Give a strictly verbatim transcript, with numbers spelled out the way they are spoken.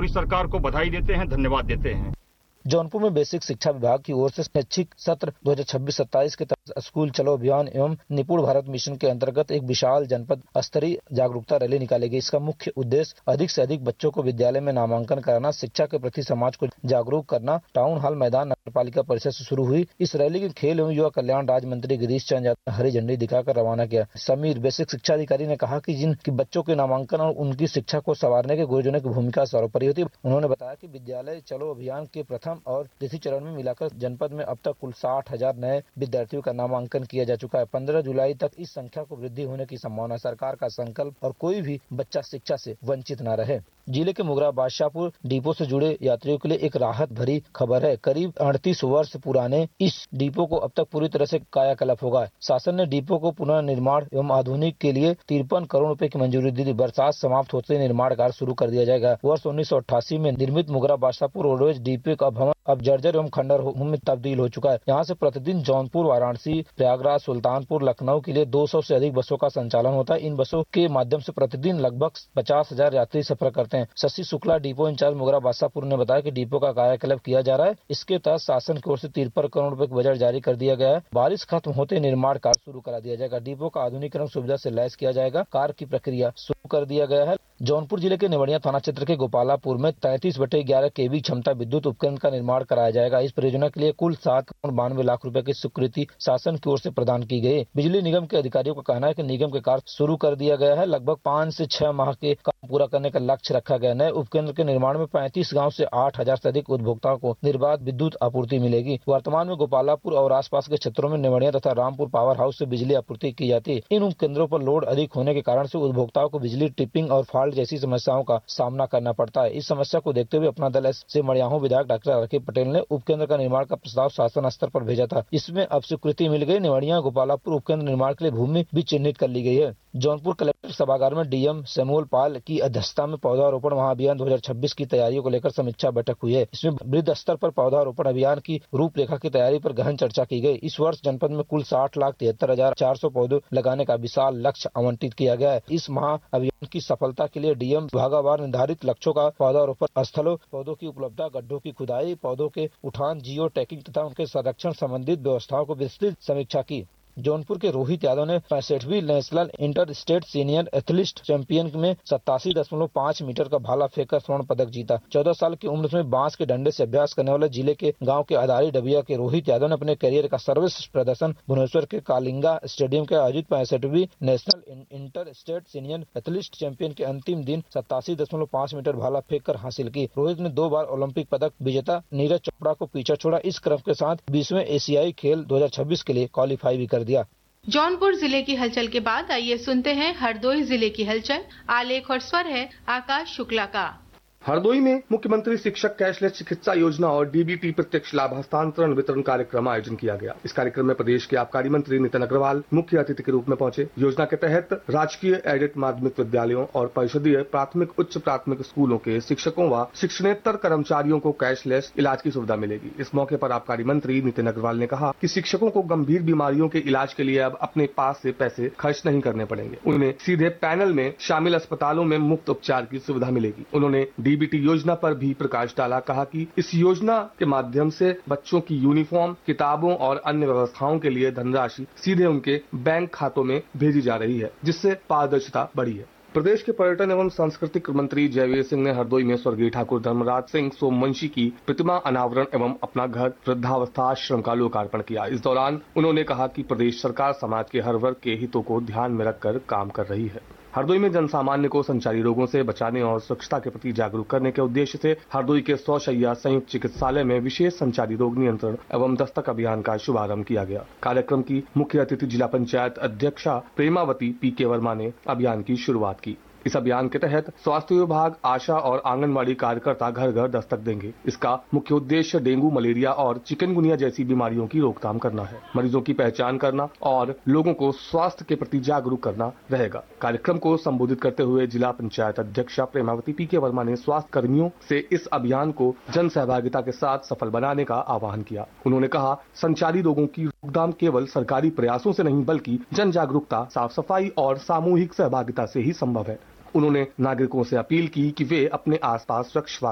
पूरी सरकार को बधाई देते हैं, धन्यवाद देते हैं। जौनपुर में बेसिक शिक्षा विभाग की ओर से शैक्षिक सत्र दो हज़ार छब्बीस सत्ताईस के तहत स्कूल चलो अभियान एवं निपुण भारत मिशन के अंतर्गत एक विशाल जनपद स्तरीय जागरूकता रैली निकाली गई। इसका मुख्य उद्देश्य अधिक से अधिक बच्चों को विद्यालय में नामांकन कराना, शिक्षा के प्रति समाज को जागरूक करना। टाउन हॉल मैदान नगर पालिका परिषद से शुरू हुई इस रैली के खेल एवं युवा कल्याण राज्य मंत्री गिरीश चंद्र यादव ने हरी झंडी दिखाकर रवाना किया। समीर बेसिक शिक्षा अधिकारी ने कहा कि जिन बच्चों के नामांकन और उनकी शिक्षा को संवारने के गुरुजनों की भूमिका सर्वोपरि होती है। उन्होंने बताया कि विद्यालय चलो अभियान के प्रथम और द्वितीय चरण में मिलाकर जनपद में अब तक कुल साठ हजार नए विद्यार्थियों का नामांकन किया जा चुका है। पंद्रह जुलाई तक इस संख्या को वृद्धि होने की संभावना। सरकार का संकल्प और कोई भी बच्चा शिक्षा से वंचित न रहे। जिले के मुगरा बादशाहपुर डिपो से जुड़े यात्रियों के लिए एक राहत भरी खबर है। करीब अड़तीस वर्ष पुराने इस डिपो को अब तक पूरी तरह से कायाकल्प होगा। शासन ने डिपो को पुनर्निर्माण एवं आधुनिक के लिए तिरपन करोड़ रुपए की मंजूरी दी थी। बरसात समाप्त होते निर्माण कार्य शुरू कर दिया जाएगा। वर्ष उन्नीस सौ अट्ठासी में निर्मित मुगरा बादशाहपुर रोडवेज डिपो का भवन अब जर्जर एवं खंडर में तब्दील हो चुका है। यहाँ से प्रतिदिन जौनपुर, वाराणसी, प्रयागराज, सुल्तानपुर, लखनऊ के लिए दो सौ से अधिक बसों का संचालन होता है। इन बसों के माध्यम से प्रतिदिन लगभग पचास हजार यात्री सफर करते हैं। शशि शुक्ला डिपो इंचार्ज मुगरा बादशाहपुर ने बताया कि डिपो का कायाकल्प किया जा रहा है। इसके तहत शासन की ओर से तिरपन करोड़ रुपए का बजट जारी कर दिया गया है। बारिश खत्म होते निर्माण कार्य शुरू करा दिया जाएगा। डिपो का आधुनिकीकरण सुविधा से लैस किया जाएगा। कार्य की प्रक्रिया शुरू कर दिया गया है। जौनपुर जिले के नेवड़िया थाना क्षेत्र के गोपालापुर में तैंतीस बटे ग्यारह केवी क्षमता विद्युत उपकरण का निर्माण कराया जाएगा। इस परियोजना के लिए कुल सात करोड़ बानवे लाख रुपए की स्वीकृति शासन की ओर से प्रदान की गई। बिजली निगम के अधिकारियों का कहना है कि निगम के कार्य शुरू कर दिया गया है। लगभग पाँच से छह माह के काम पूरा करने का लक्ष्य रखा गया। नए उपकेंद्र के निर्माण में पैंतीस गाँव से आठ हजार से अधिक उपभोक्ताओं को निर्बाध विद्युत आपूर्ति मिलेगी। वर्तमान में गोपालापुर और आसपास के क्षेत्रों में नेवड़िया तथा रामपुर पावर हाउस से बिजली आपूर्ति की जाती है। इन उपकेंद्रों पर लोड अधिक होने के कारण से उपभोक्ताओं को बिजली ट्रिपिंग और फॉल्ट जैसी समस्याओं का सामना करना पड़ता है। इस समस्या को देखते हुए अपना दल से मड़ियाहू विधायक डॉक्टर रकीब पटेल ने उपकेंद्र का निर्माण का प्रस्ताव शासन स्तर पर भेजा था। इसमें अब स्वीकृति मिल गई। नेवड़िया गोपालापुर उपकेंद्र निर्माण के लिए भूमि भी चिन्हित कर ली गई है। जौनपुर कलेक्टर सभागार में डीएम सैमुअल पाल की अध्यक्षता में पौधारोपण महाअभियान दो हज़ार छब्बीस की तैयारियों को लेकर समीक्षा बैठक हुई है। इसमें वृहद स्तर पर पौधारोपण अभियान की रूपरेखा की तैयारी पर गहन चर्चा की गई। इस वर्ष जनपद में कुल साठ लाख तिहत्तर हजार चार सौ पौधे लगाने का विशाल लक्ष्य आवंटित किया गया है। इस महाअभियान की सफलता के लिए डीएम विभागवार निर्धारित लक्ष्यों का पौधारोपण स्थलों, पौधों की उपलब्धता, गड्ढों की खुदाई, पौधों के उठान, जियो टैगिंग तथा उनके संरक्षण संबंधित व्यवस्थाओं को विस्तृत समीक्षा की। जौनपुर के रोहित यादव ने पैंसठवीं national inter state senior athlete champion में सत्तासी दशमलव पाँच मीटर का भाला फेंककर स्वर्ण पदक जीता। चौदह साल की उम्र में बांस के डंडे से अभ्यास करने वाले जिले के गांव के आधारी डबिया के रोहित यादव ने अपने करियर का सर्वश्रेष्ठ प्रदर्शन भुवनेश्वर के कालिंगा स्टेडियम के आयोजित पैंसठवीं national inter state senior athlete champion के अंतिम दिन सत्तासी दशमलव पाँच मीटर भाला फेंक कर हासिल की। रोहित ने दो बार ओलंपिक पदक विजेता नीरज चोपड़ा को पीछा छोड़ा। इस क्रम के साथ बीसवें एशियाई खेल दो हजार छब्बीस के लिए क्वालिफाई भी कर दिया। जौनपुर जिले की हलचल के बाद आइए सुनते हैं हरदोई जिले की हलचल। आलेख और स्वर है आकाश शुक्ला का। हरदोई में मुख्यमंत्री शिक्षक कैशलेस चिकित्सा योजना और डीबीटी प्रत्यक्ष लाभ हस्तांतरण वितरण कार्यक्रम आयोजन किया गया। इस कार्यक्रम में प्रदेश के आबकारी मंत्री नितिन अग्रवाल मुख्य अतिथि के रूप में पहुंचे। योजना के तहत राजकीय एडेड माध्यमिक विद्यालयों और परिषदीय प्राथमिक उच्च प्राथमिक स्कूलों के शिक्षकों व शिक्षणेतर कर्मचारियों को कैशलेस इलाज की सुविधा मिलेगी। इस मौके पर आबकारी मंत्री नितिन अग्रवाल ने कहा कि शिक्षकों को गंभीर बीमारियों के इलाज के लिए अब अपने पास से पैसे खर्च नहीं करने पड़ेंगे। उन्हें सीधे पैनल में शामिल अस्पतालों में मुफ्त उपचार की सुविधा मिलेगी। उन्होंने डीबीटी योजना पर भी प्रकाश डाला। कहा कि इस योजना के माध्यम से बच्चों की यूनिफॉर्म, किताबों और अन्य व्यवस्थाओं के लिए धनराशि सीधे उनके बैंक खातों में भेजी जा रही है, जिससे पारदर्शिता बढ़ी है। प्रदेश के पर्यटन एवं सांस्कृतिक मंत्री जयवीर सिंह ने हरदोई में स्वर्गीय ठाकुर धर्मराज सिंह सोमवंशी की प्रतिमा अनावरण एवं अपना घर वृद्धावस्था आश्रम का लोकार्पण किया। इस दौरान उन्होंने कहा कि प्रदेश सरकार समाज के हर वर्ग के हितों को ध्यान में रखकर काम कर रही है। हरदोई में जनसामान्य को संचारी रोगों से बचाने और स्वच्छता के प्रति जागरूक करने के उद्देश्य से हरदोई के सौ शैय्या संयुक्त चिकित्सालय में विशेष संचारी रोग नियंत्रण एवं दस्तक अभियान का शुभारंभ किया गया। कार्यक्रम की मुख्य अतिथि जिला पंचायत अध्यक्षा प्रेमावती पी के वर्मा ने अभियान की शुरुआत की। इस अभियान के तहत स्वास्थ्य विभाग, आशा और आंगनबाड़ी कार्यकर्ता घर घर दस्तक देंगे। इसका मुख्य उद्देश्य डेंगू, मलेरिया और चिकनगुनिया जैसी बीमारियों की रोकथाम करना है, मरीजों की पहचान करना और लोगों को स्वास्थ्य के प्रति जागरूक करना रहेगा। कार्यक्रम को संबोधित करते हुए जिला पंचायत अध्यक्षा प्रेमावती पी के वर्मा ने स्वास्थ्य कर्मियों से इस अभियान को जन सहभागिता के साथ सफल बनाने का आह्वान किया। उन्होंने कहा, संचारी रोगों की रोकथाम केवल सरकारी प्रयासों से नहीं बल्कि जन जागरूकता, साफ सफाई और सामूहिक सहभागिता से ही संभव है। उन्होंने नागरिकों से अपील की कि वे अपने आसपास स्वच्छ